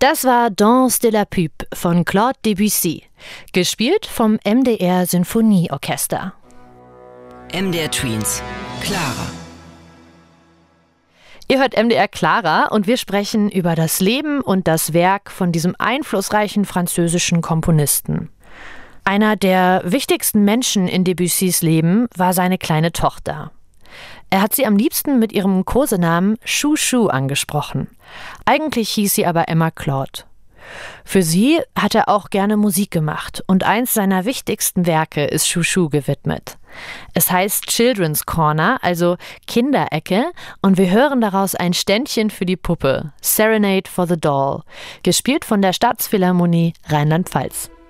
Das war Danse de la Pub von Claude Debussy, gespielt vom MDR Sinfonieorchester. MDR Tweens, Clara. Ihr hört MDR Clara und wir sprechen über das Leben und das Werk von diesem einflussreichen französischen Komponisten. Einer der wichtigsten Menschen in Debussys Leben war seine kleine Tochter. Er hat sie am liebsten mit ihrem Kosenamen Chouchou angesprochen. Eigentlich hieß sie aber Emma Claude. Für sie hat er auch gerne Musik gemacht und eins seiner wichtigsten Werke ist Chouchou gewidmet. Es heißt Children's Corner, also Kinderecke, und wir hören daraus ein Ständchen für die Puppe, Serenade for the Doll, gespielt von der Staatsphilharmonie Rheinland-Pfalz.